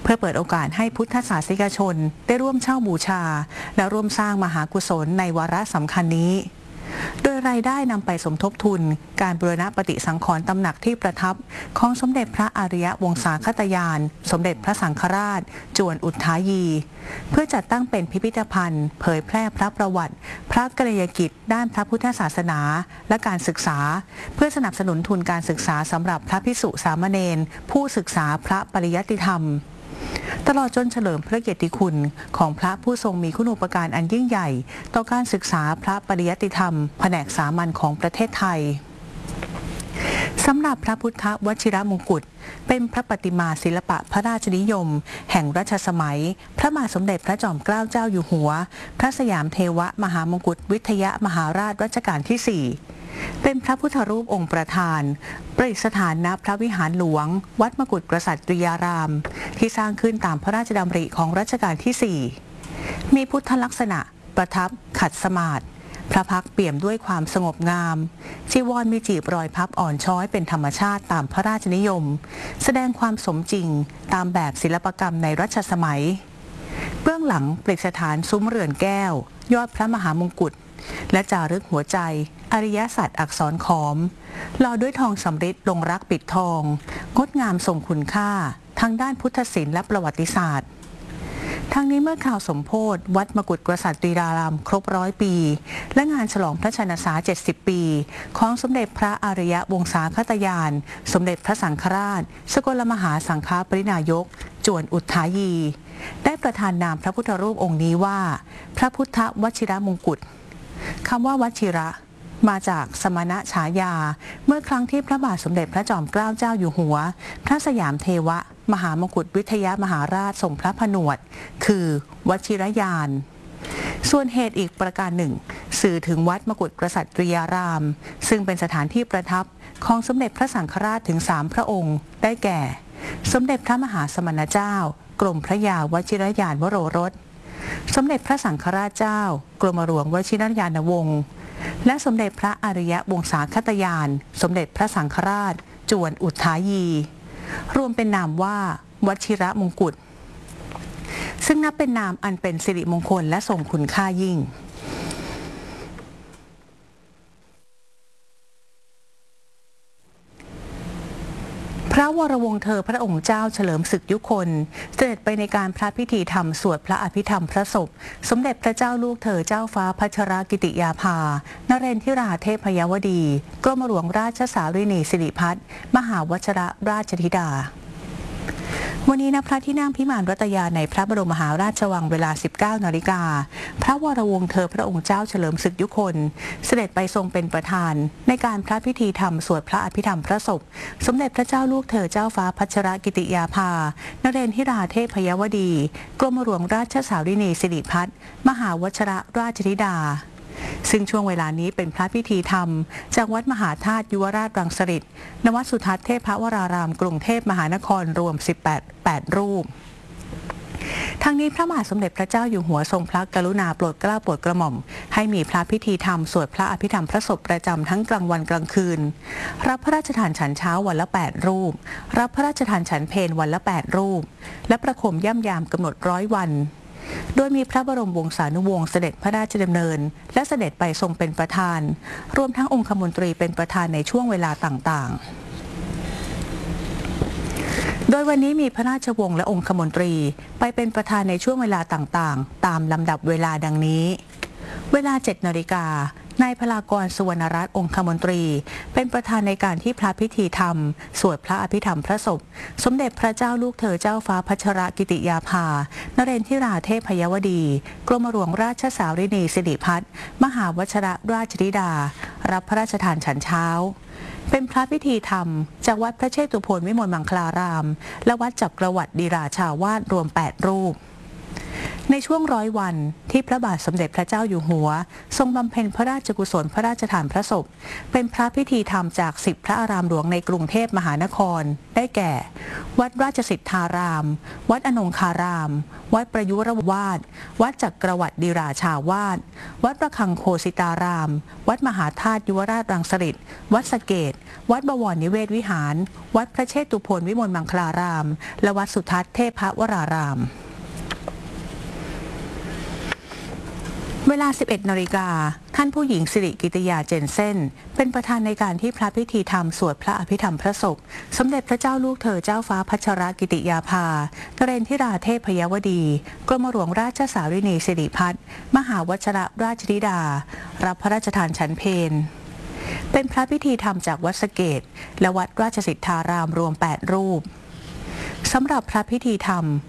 เพื่อเปิดโอกาสให้พุทธศาสนิกชนได้ร่วมเช่าบูชาและร่วมสร้างมหากุศลในวาระสำคัญนี้โดยรายได้นำไปสมทบทุนการบูรณะปฏิสังขรณ์ตำหนักที่ประทับของสมเด็จพระอริยวงศาคตยาน สมเด็จพระสังฆราชจวนอุทายี เพื่อจัดตั้งเป็นพิพิธภัณฑ์เผยแพร่พระประวัติพระกรณียกิจด้านพระพุทธศาสนาและการศึกษาเพื่อสนับสนุนทุนการศึกษาสำหรับพระภิกษุสามเณรผู้ศึกษาพระปริยัติธรรมตลอดจนเฉลิมพระเกียรติคุณของพระผู้ทรงมีคุณูปการอันยิ่งใหญ่ต่อการศึกษาพระปริยัติธรรมแผนกสามัญของประเทศไทยสำหรับพระพุทธวชิรมงกุฎเป็นพระประติมาศิลปะพระราชนิยมแห่งรัชสมัยพระบาทสมเด็จพระจอมเกล้าเจ้าอยู่หัวพระสยามเทวมหามงกุฎวิทยมหาราชรัชกาลที่ 4เป็นพระพุทธรูปองค์ประธานประดิษฐานณพระวิหารหลวงวัดมกุฎกษัตริยารามที่สร้างขึ้นตามพระราชดำริของรัชกาลที่ 4มีพุทธลักษณะประทับขัดสมาธิพระพักตร์เปี่ยมด้วยความสงบงามจีวรมีจีบรอยพับอ่อนช้อยเป็นธรรมชาติตามพระราชนิยมแสดงความสมจริงตามแบบศิลปกรรมในรัชสมัยเบื้องหลังประดิษฐานซุ้มเรือนแก้วยอดพระมหามงกุฎและจารึกหัวใจอริยสัจอักษรขอมหล่อด้วยทองสำริดลงรักปิดทองงดงามทรงคุณค่าทางด้านพุทธศิลป์และประวัติศาสตร์ทั้งนี้เมื่อข่าวสมโภชวัดมกุฎกษัตริยารามครบ100 ปีและงานฉลองพระชนษา70 ปีของสมเด็จพระอริยวงศาคตยานสมเด็จพระสังฆราชสกลมหาสังฆปรินายกจวนอุทายีได้ประทานนามพระพุทธรูปองค์นี้ว่าพระพุทธวชิรมงกุฎคำว่าวชิระมาจากสมณฉายาเมื่อครั้งที่พระบาทสมเด็จพระจอมเกล้าเจ้าอยู่หัวพระสยามเทวมหามงกุฎวิทยมหาราชทรงพระผนวดคือวชิรยานส่วนเหตุอีกประการหนึ่งสื่อถึงวัดมกุฎกษัตริยารามซึ่งเป็นสถานที่ประทับของสมเด็จพระสังฆราชถึง3 พระองค์ได้แก่สมเด็จพระมหาสมณเจ้ากรมพระยาวชิรยานวโรรสสมเด็จพระสังฆราชเจ้ากรมหลวงวชิรยานวงศ์และสมเด็จพระอริยวงศาคตยานสมเด็จพระสังฆราชจวนอุทายีรวมเป็นนามว่าวชิรมงกุฎซึ่งนับเป็นนามอันเป็นสิริมงคลและทรงคุณค่ายิ่งพระวรวงศ์เธอพระองค์เจ้าเฉลิมศึกยุคนเสด็จไปในการพระพิธีธรรมสวดพระอภิธรรมพระศพสมเด็จพระเจ้าลูกเธอเจ้าฟ้าพัชรกิติยาภานเรนทิราเทพยวดีกรมหลวงราชสารินีสิริพัฒน์มหาวชิรราชธิดาวันนี้ณพระที่นั่งพิมานรัตยาในพระบรมมหาราชวังเวลา 19 นาฬิกาพระวรวงศ์เธอพระองค์เจ้าเฉลิมศึกยุคนเสด็จไปทรงเป็นประธานในการพระพิธีธรรมสวดพระอภิธรรมพระศพสมเด็จพระเจ้าลูกเธอเจ้าฟ้าพัชรกิติยาภานเรนทิราเทพยวดีกรมหลวงราชสารินีสิริพัฒน์มหาวชิรราชธิดาซึ่งช่วงเวลานี้เป็นพระพิธีธรรมจากวัดมหาธาตุยุวราชรังสฤษฎ์ณวัดสุทัศน์เทพวรารามกรุงเทพมหานครรวม8 รูปทางนี้พระมหาสมเด็จพระเจ้าอยู่หัวทรงพระกรุณาโปรดเกล้าโปรดกระหม่อมให้มีพระพิธีธรรมสวดพระอภิธรรมพระศพประจำทั้งกลางวันกลางคืนรับพระราชทานฉันเช้าวันละ8 รูปรับพระราชทานฉันเพลวันละ8 รูปและประโคมย่ำยามกำหนด100 วันโดยมีพระบรมวงศานุวงศ์เสด็จพระราชดำเนินและเสด็จไปทรงเป็นประธานรวมทั้งองคมนตรีเป็นประธานในช่วงเวลาต่างๆโดยวันนี้มีพระราชวงศ์และองคมนตรีไปเป็นประธานในช่วงเวลาต่างๆตามลำดับเวลาดังนี้เวลา 7 นาฬิกานายพลากรสุวรรณรัตน์องคมนตรีเป็นประธานในการที่พระพิธีธรรมสวดพระอภิธรรมพระศพสมเด็จพระเจ้าลูกเธอเจ้าฟ้าพัชรกิติยาภานเรนทิราเทพยวดีกรมหลวงราชสารินีสิริพัฒน์มหาวชิรราชธิดารับพระราชทานฉันเช้าเป็นพระพิธีธรรมจากวัดพระเชตุพนวิมลมังคลารามและวัดจักรวรรดิราชาวาสรวม8 รูปในช่วง100 วันที่พระบาทสมเด็จพระเจ้าอยู่หัวทรงบำเพ็ญพระราชกุศลพระราชทานพระศพเป็นพระพิธีธรรมจาก10 พระอารามหลวงในกรุงเทพมหานครได้แก่วัดราชสิทธาราม วัดอนงคาราม วัดประยุรวาท วัดจักรวรรดิราชาวาส วัดประคังโคสิตาราม วัดมหาธาตุยุวราชรังสฤษฎ์วัดสะเกษวัดบวรนิเวศวิหาร วัดพระเชตุพนวิมลมังคลาราม และวัดสุทัศน์เทพวรารามเวลา 11 นาฬิกาท่านผู้หญิงสิริกิติยาเจนเซ่นเป็นประธานในการที่พระพิธีธรรมสวดพระอภิธรรมพระศพสมเด็จพระเจ้าลูกเธอเจ้าฟ้าพัชรกิติยาภานเรนทิราเทพยวดีกรมหลวงราชสารินีสิริพัฒน์มหาวชรราชธิดารับพระราชทานฉันเพลเป็นพระพิธีธรรมจากวัดสะเกษและวัดราชสิทธารามรวม 8 รูปสำหรับพระพิธีธรรม